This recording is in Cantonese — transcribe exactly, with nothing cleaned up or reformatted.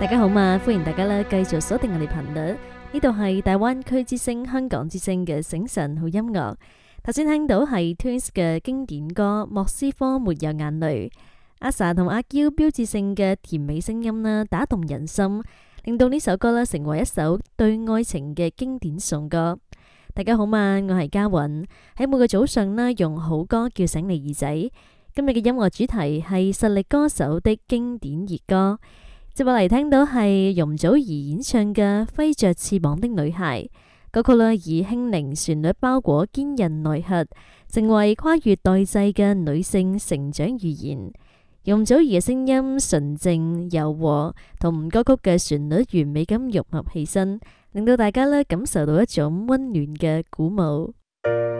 大家好嘛，歡迎大家咧繼續鎖定我哋頻率，呢度係大灣區之聲、香港之聲嘅醒神好音樂。頭先聽到係 Twins 嘅經典歌《莫斯科沒有眼淚》，阿 sa 同阿嬌標誌性嘅甜美聲音啦，打動人心，令到呢首歌咧成為一首對愛情嘅經典頌歌。大家好嘛，我係嘉韻，喺每個早上呢，用好歌叫醒你耳仔。今日嘅音樂主題係實力歌手的經典熱歌。接落嚟聽到係容祖兒演唱嘅《揮着翅膀的女孩》歌曲啦，以輕靈旋律包裹堅韌內核，成為跨越代際嘅女性成長語言。容祖兒嘅聲音純正柔和，同歌曲嘅旋律完美咁融合起身，令到大家咧感受到一種溫暖嘅鼓舞。